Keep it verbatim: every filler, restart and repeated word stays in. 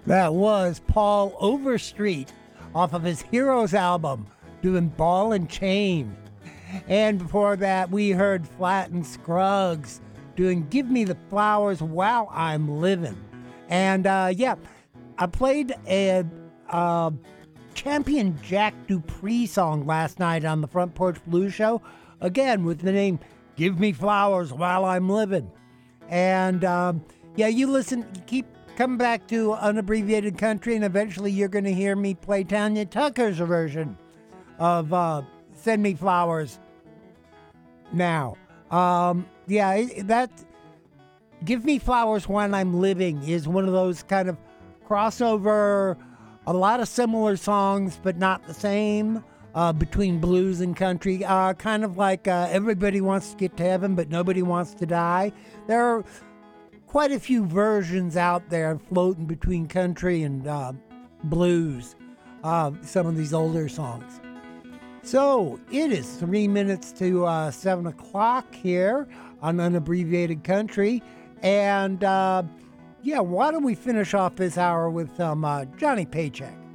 That was Paul Overstreet off of his Heroes album, doing Ball and Chain. And before that, we heard Flat and Scruggs doing Give Me the Flowers While I'm Living. And uh, yeah, I played a uh, Champion Jack Dupree song last night on the Front Porch Blues Show, again with the name Give Me Flowers While I'm Living. And um, yeah, you listen, keep coming back to Unabbreviated Country, and eventually you're going to hear me play Tanya Tucker's version of uh, Send Me Flowers now. Um, yeah, that Give Me Flowers While I'm Living is one of those kind of crossover, a lot of similar songs, but not the same, uh, between blues and country. Uh, kind of like uh, Everybody Wants to Get to Heaven, but Nobody Wants to Die. There are quite a few versions out there floating between country and uh, blues, uh, some of these older songs. So it is three minutes to uh, seven o'clock here on Unabbreviated Country. And uh, yeah, why don't we finish off this hour with some uh, Johnny Paycheck?